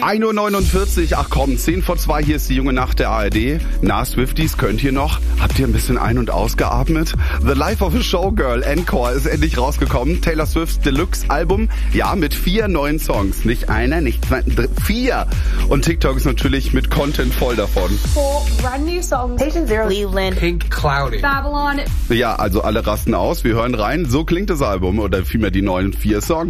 1:49 Uhr, ach komm, 1:50, hier ist die junge Nacht der ARD. Na, Swifties, könnt ihr noch? Habt ihr ein bisschen ein- und ausgeatmet? The Life of a Showgirl Encore ist endlich rausgekommen. Taylor Swifts Deluxe-Album, ja, mit 4 neuen Songs. Nicht einer, nicht zwei, 4. Und TikTok ist natürlich mit Content voll davon. 4 brand new songs. Patient Zero, Cleveland, Pink Cloudy, Babylon. Ja, also alle rasten aus, wir hören rein. So klingt das Album oder vielmehr die neuen 4 Songs.